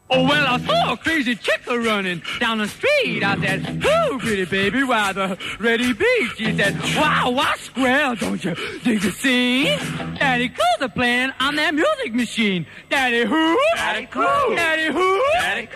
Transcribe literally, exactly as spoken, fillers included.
Oh, well, I saw a crazy chick running down the street. I said, "Ooh, pretty baby, why the ready beat?" She said, "Wow, what square, don't you dig the scene?" Daddy Cool's a playing on that music machine. Daddy who? Daddy Cool. Daddy who? Daddy